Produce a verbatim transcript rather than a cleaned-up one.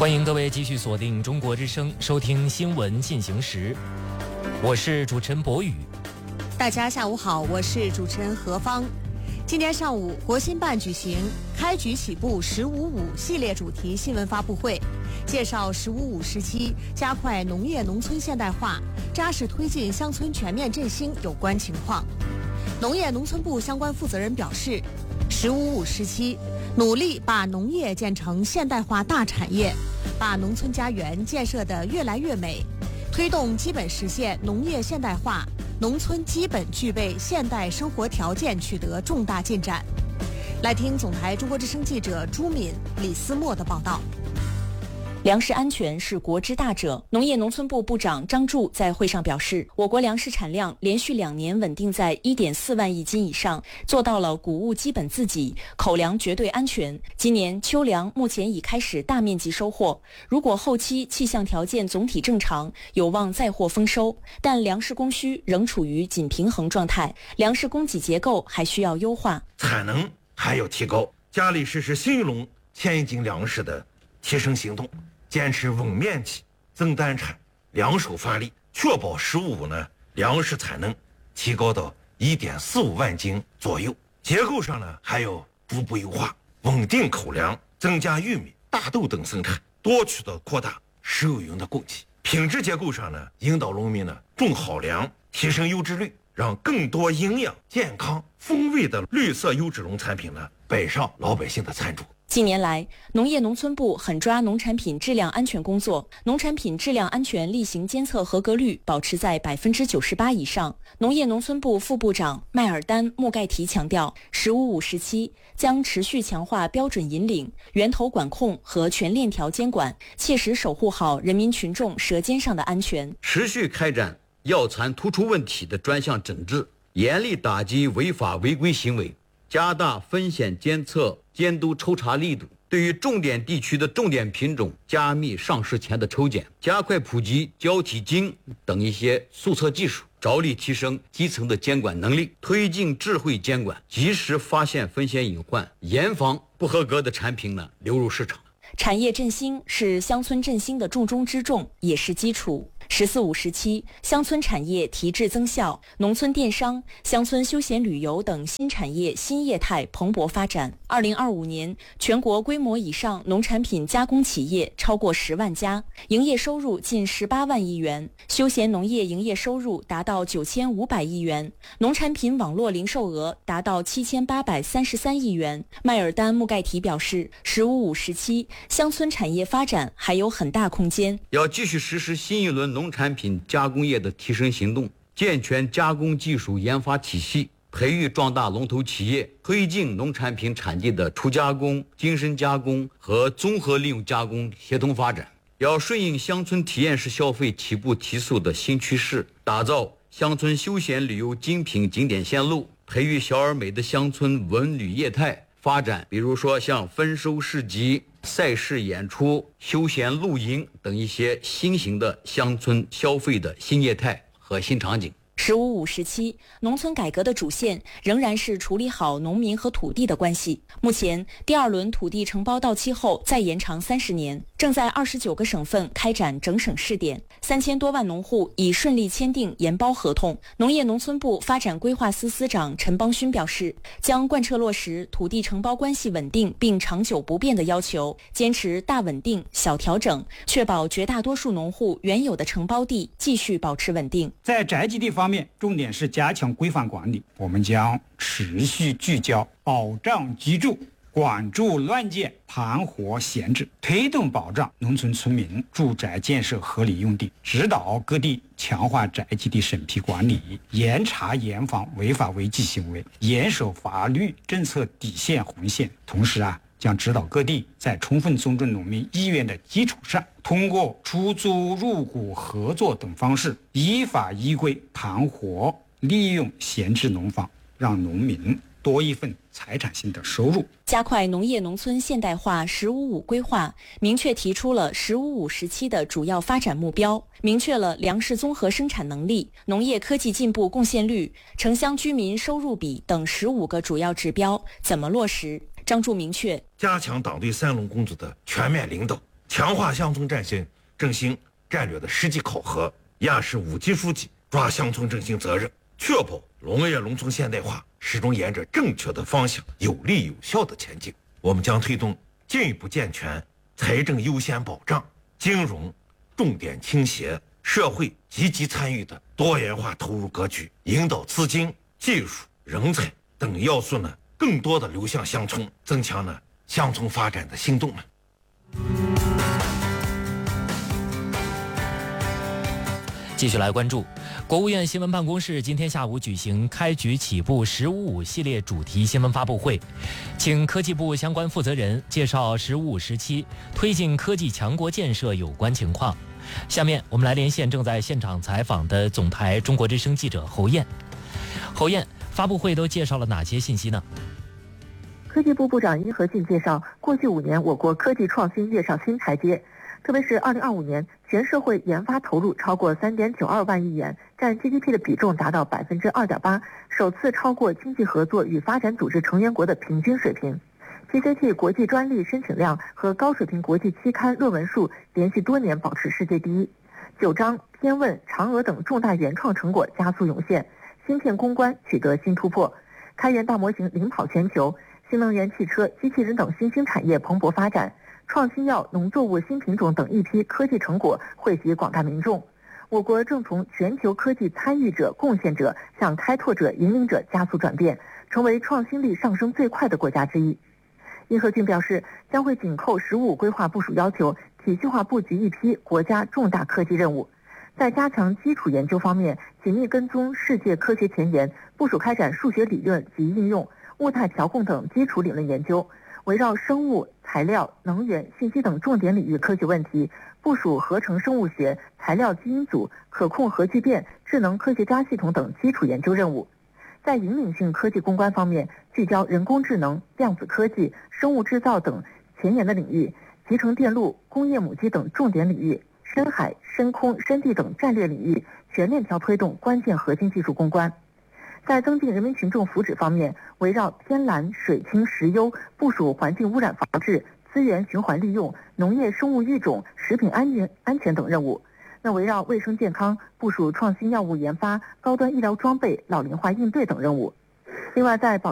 欢迎各位继续锁定中国之声，收听新闻进行时，我是主持人博宇。 大家下午好，我是主持人何芳。今天上午，国新办举行开局起步“十五五”系列主题新闻发布会，介绍“十五五”时期加快农业农村现代化、扎实推进乡村全面振兴有关情况。农业农村部相关负责人表示，“十五五”时期努力把农业建成现代化大产业，把农村家园建设得越来越美，推动基本实现农业现代化，农村基本具备现代生活条件取得重大进展。来听总台中国之声记者朱敏、李思墨的报道。 粮食安全是国之大者。农业农村部部长张柱在会上表示，我国粮食产量连续两年稳定在 一点四万亿斤以上，做到了谷物基本自给，口粮绝对安全。今年秋粮目前已开始大面积收获，如果后期气象条件总体正常，有望再获丰收，但粮食供需仍处于紧平衡状态，粮食供给结构还需要优化， 产能还要提高，加力实施新一轮千亿斤粮食的提升行动，坚持稳面积、增单产、两手发力，确保“十五五”呢粮食产能提高到 一点四五万斤左右。结构上呢还要逐步优化，稳定口粮，增加玉米、大豆等生产，多渠道扩大食用云的供给。品质结构上呢，引导农民呢种好粮，提升优质率，让更多营养、健康、风味的绿色优质农产品呢摆上老百姓的餐桌。 近年来，农业农村部狠抓农产品质量安全工作，农产品质量安全例行监测合格率保持在 百分之九十八 以上。农业农村部副部长麦尔丹·穆盖提强调，“十五五”时期将持续强化标准引领、源头管控和全链条监管，切实守护好人民群众舌尖上的安全。 持续开展药残突出问题的专项整治，严厉打击违法违规行为，加大风险监测监督抽查力度，对于重点地区的重点品种加密上市前的抽检，加快普及胶体金等一些速测技术，着力提升基层的监管能力，推进智慧监管，及时发现风险隐患，严防不合格的产品呢流入市场。 产业振兴是乡村振兴的重中之重，也是基础。十四五时期，乡村产业提质增效，农村电商、乡村休闲旅游等新产业新业态蓬勃发展。二零二五年，全国规模以上农产品加工企业超过十万家，营业收入近十八万亿元，休闲农业营业收入达到九千五百亿元，农产品网络零售额达到七千八百三十三亿元。麦尔丹·穆盖提表示，十五五时期，乡村产业发展还有很大空间， 要继续实施新一轮农产品加工业的提升行动，健全加工技术研发体系，培育壮大龙头企业，推进农产品产地的初加工、精深加工和综合利用加工协同发展。要顺应乡村体验式消费起步提速的新趋势，打造乡村休闲旅游精品景点线路，培育小而美的乡村文旅业态，发展比如说像丰收市集、赛事演出、休闲露营等一些新型的乡村消费的新业态和新场景。 十五五时期，农村改革的主线仍然是处理好农民和土地的关系。目前，第二轮土地承包到期后再延长三十年，正在二十九个省份开展整省试点，三千多万农户已顺利签订研包合同。农业农村部发展规划司司长陈邦勋表示，将贯彻落实土地承包关系稳定并长久不变的要求，坚持大稳定、小调整，确保绝大多数农户原有的承包地继续保持稳定。 在宅基地方面，重点是加强规范管理，我们将持续聚焦保障居住，管住乱建、盘活闲置，推动保障农村村民住宅建设合理用地，指导各地强化宅基地审批管理，严查严防违法违纪行为，严守法律政策底线红线。同时啊，将指导各地在充分尊重农民意愿的基础上，通过出租、入股、合作等方式，依法依规盘活利用闲置农房，让农民多一份财产性的收入。 加快农业农村现代化“十五五”规划，明确提出了“十五五”时期的主要发展目标，明确了粮食综合生产能力、农业科技进步贡献率、城乡居民收入比等十五个主要指标，怎么落实？张柱明确， 加强党对三农工作的全面领导， 强化乡村振兴振兴战略的实际考核，压实五级书记抓乡村振兴责任，确保农业农村现代化始终沿着正确的方向有力有效的前进。我们将推动进一步健全财政优先保障、金融重点倾斜、社会积极参与的多元化投入格局，引导资金、技术、人才等要素呢，更多的流向乡村，增强呢乡村发展的新动能。 继续来关注，国务院新闻办公室今天下午举行开局起步“十五五”系列主题新闻发布会，请科技部相关负责人介绍“十五五”时期推进科技强国建设有关情况。下面我们来连线正在现场采访的总台中国之声记者侯燕。侯燕，发布会都介绍了哪些信息呢？ 科技部部长殷和俊介绍，过去五年我国科技创新跃上新台阶。特别是二零二五年，全社会研发投入超过三点九二万亿元，占 G D P 的比重达到百分之二点八，首次超过经济合作与发展组织成员国的平均水平。P C T 国际专利申请量和高水平国际期刊论文数连续多年保持世界第一。九章、天问、嫦娥等重大原创成果加速涌现，芯片攻关取得新突破，开源大模型领跑全球，新能源汽车、机器人等新兴产业蓬勃发展。创新药、农作物新品种等一批科技成果惠及广大民众，我国正从全球科技参与者、贡献者向开拓者、引领者加速转变，成为创新力上升最快的国家之一。殷和俊表示，将会紧扣“十五五”规划部署要求，体系化布局一批国家重大科技任务。在加强基础研究方面，紧密跟踪世界科学前沿，部署开展数学理论及应用、物态调控等基础理论研究。围绕生物、材料、能源、信息等重点领域科学问题，部署合成生物学、材料基因组、可控核聚变、智能科学家系统等基础研究任务。在引领性科技攻关方面，聚焦人工智能、量子科技、生物制造等前沿的领域，集成电路、工业母机等重点领域，深海、深空、深地等战略领域，全链条推动关键核心技术攻关。在增进人民群众福祉方面，围绕天蓝、水清、石优，部署环境污染防治、资源循环利用、农业生物育种、食品安全安全等任务。那围绕卫生健康，部署创新药物研发、高端医疗装备、老龄化应对等任务。另外，在保